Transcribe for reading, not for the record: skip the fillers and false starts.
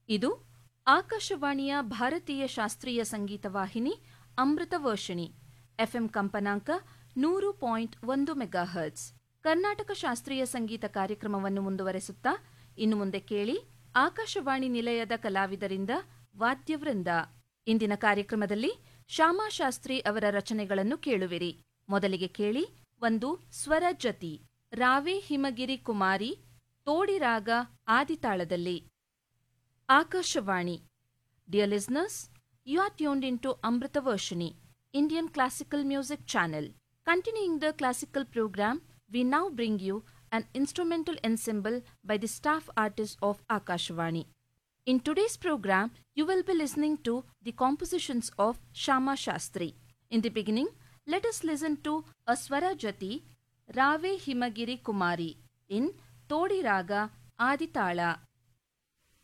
ಇದು ಆಕಾಶವಾಣಿಯ ಭಾರತೀಯ ಶಾಸ್ತ್ರೀಯ ಸಂಗೀತ ವಾಹಿನಿ ಅಮೃತ ವರ್ಷಿಣಿ ಎಫ್ಎಂ ಕಂಪನಾಂಕ 100.1 ಮೆಗಾಹರ್ಟ್ಸ್. ಕರ್ನಾಟಕ ಶಾಸ್ತ್ರೀಯ ಸಂಗೀತ ಕಾರ್ಯಕ್ರಮವನ್ನು ಮುಂದುವರೆಸುತ್ತಾ ಇನ್ನು ಮುಂದೆ ಕೇಳಿ ಆಕಾಶವಾಣಿ ನಿಲಯದ ಕಲಾವಿದರಿಂದ ವಾದ್ಯವೃಂದ. ಇಂದಿನ ಕಾರ್ಯಕ್ರಮದಲ್ಲಿ ಶ್ಯಾಮಾ ಶಾಸ್ತ್ರಿ ಅವರ ರಚನೆಗಳನ್ನು ಕೇಳುವಿರಿ. ಮೊದಲಿಗೆ ಕೇಳಿ ಒಂದು ಸ್ವರ ಜತಿ, ರಾವೆ ಹಿಮಗಿರಿ ಕುಮಾರಿ, ತೋಡಿರಾಗ ಆದಿತಾಳದಲ್ಲಿ. Akashvani. Dear listeners, you are tuned into Amrita Varshini, Indian Classical Music Channel. Continuing the classical program, we now bring you an instrumental ensemble by the staff artists of Akashvani. In today's program, you will be listening to the compositions of Shyama Shastri. In the beginning, let us listen to a Swara Jati, Rave Himagiri Kumari in Todi Raga Aditala.